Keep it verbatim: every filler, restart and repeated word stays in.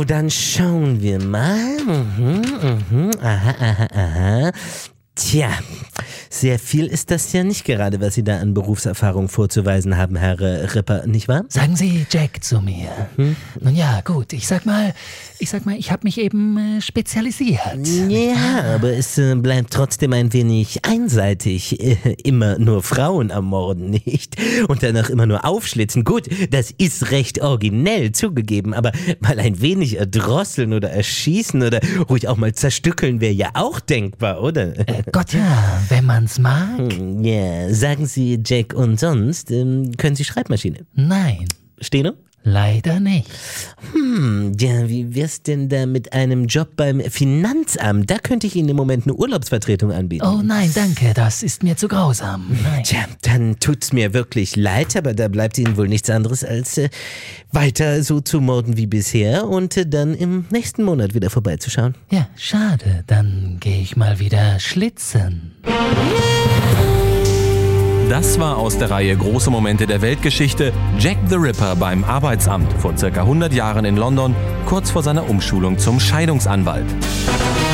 dann schauen wir mal. Mhm, mhm. Aha, aha, aha. Tja, sehr viel ist das ja nicht gerade, was Sie da an Berufserfahrung vorzuweisen haben, Herr äh, Ripper, nicht wahr? Sagen Sie Jack zu mir. Hm? Nun ja, gut, ich sag mal, ich sag mal, ich habe mich eben äh, spezialisiert. Ja, aber es äh, bleibt trotzdem ein wenig einseitig. Äh, immer nur Frauen ermorden, nicht? Und danach immer nur aufschlitzen. Gut, das ist recht originell zugegeben, aber mal ein wenig erdrosseln oder erschießen oder ruhig auch mal zerstückeln wäre ja auch denkbar, oder? Äh, Gott ja, wenn man's mag. Hm, ja, sagen Sie Jack und sonst, ähm, können Sie Schreibmaschine? Nein, Steno? leider nicht. Hm, ja, wie wär's denn da mit einem Job beim Finanzamt? Da könnte ich Ihnen im Moment eine Urlaubsvertretung anbieten. Oh nein, danke, das ist mir zu grausam. Nein. Tja, dann tut's mir wirklich leid, aber da bleibt Ihnen wohl nichts anderes als äh, weiter so zu morden wie bisher und äh, dann im nächsten Monat wieder vorbeizuschauen. Ja, schade, dann gehe ich mal wieder schlitzen. Das war aus der Reihe Große Momente der Weltgeschichte Jack the Ripper beim Arbeitsamt vor circa hundert Jahren in London, kurz vor seiner Umschulung zum Scheidungsanwalt.